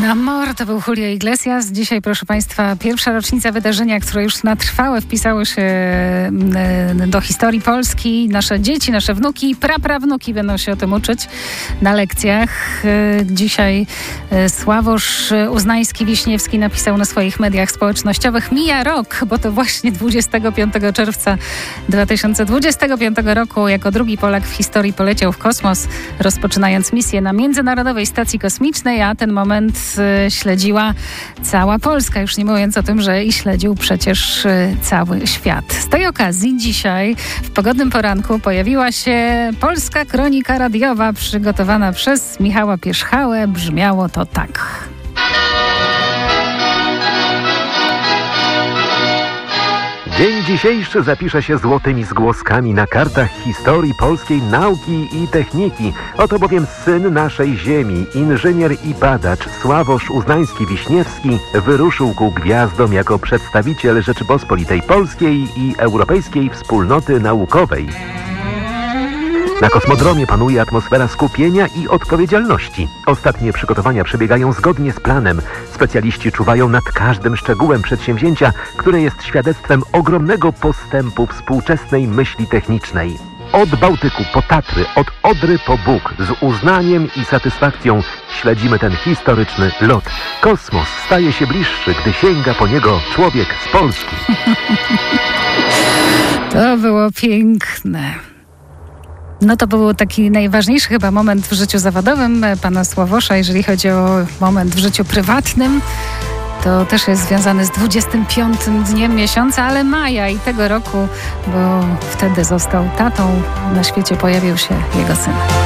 Amor to był Julio Iglesias. Dzisiaj, proszę Państwa, pierwsza rocznica wydarzenia, które już na trwałe wpisały się do historii Polski. Nasze dzieci, nasze wnuki, praprawnuki będą się o tym uczyć na lekcjach. Dzisiaj Sławosz Uznański-Wiśniewski napisał na swoich mediach społecznościowych: mija rok, bo to właśnie 25 czerwca 2025 roku jako drugi Polak w historii poleciał w kosmos, rozpoczynając misję na Międzynarodowej Stacji Kosmicznej, a ten moment śledziła cała Polska, już nie mówiąc o tym, że i śledził przecież cały świat. Z tej okazji dzisiaj w pogodnym poranku pojawiła się polska kronika radiowa przygotowana przez Michała Pierzchałę. Brzmiało to tak. Dzień dzisiejszy zapisze się złotymi zgłoskami na kartach historii polskiej nauki i techniki. Oto bowiem syn naszej ziemi, inżynier i badacz Sławosz Uznański-Wiśniewski wyruszył ku gwiazdom jako przedstawiciel Rzeczypospolitej Polskiej i Europejskiej Wspólnoty Naukowej. Na kosmodromie panuje atmosfera skupienia i odpowiedzialności. Ostatnie przygotowania przebiegają zgodnie z planem. Specjaliści czuwają nad każdym szczegółem przedsięwzięcia, które jest świadectwem ogromnego postępu współczesnej myśli technicznej. Od Bałtyku po Tatry, od Odry po Bóg, z uznaniem i satysfakcją śledzimy ten historyczny lot. Kosmos staje się bliższy, gdy sięga po niego człowiek z Polski. To było piękne. No to był taki najważniejszy chyba moment w życiu zawodowym pana Sławosza. Jeżeli chodzi o moment w życiu prywatnym, to też jest związany z 25 dniem miesiąca, ale maja i tego roku, bo wtedy został tatą. Na świecie pojawił się jego syn.